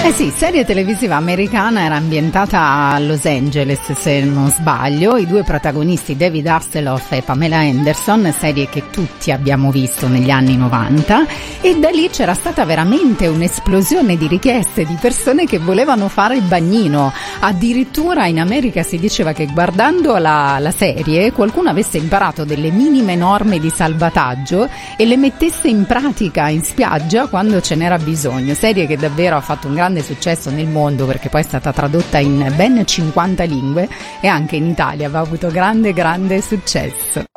Eh sì, serie televisiva americana, era ambientata a Los Angeles se non sbaglio, i due protagonisti David Hasselhoff e Pamela Anderson, serie che tutti abbiamo visto negli anni 90, e da lì c'era stata veramente un'esplosione di richieste di persone che volevano fare il bagnino. Addirittura in America si diceva che guardando la serie qualcuno avesse imparato delle minime norme di salvataggio e le mettesse in pratica in spiaggia quando ce n'era bisogno. Serie che davvero ha fatto un grande successo nel mondo, perché poi è stata tradotta in ben 50 lingue e anche in Italia aveva avuto grande successo.